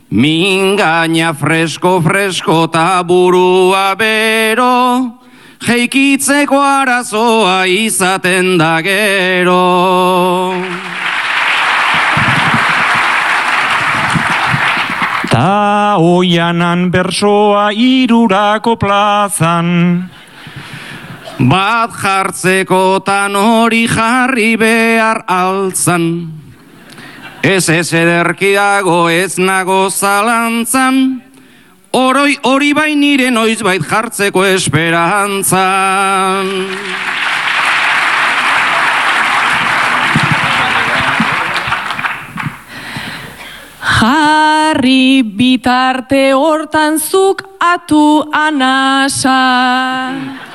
Mingaina fresko ta burua bero, jeikitzeko arazoa izaten da gero. Ta oianan bersoa irurako plazan, bat jartzekotan hori jarri behar altzan. Ez ederki dago ez nago zalantzan, hori bai nire noizbait jartzeko esperantzan. Jarri bitarte hortan zuk atu anasa.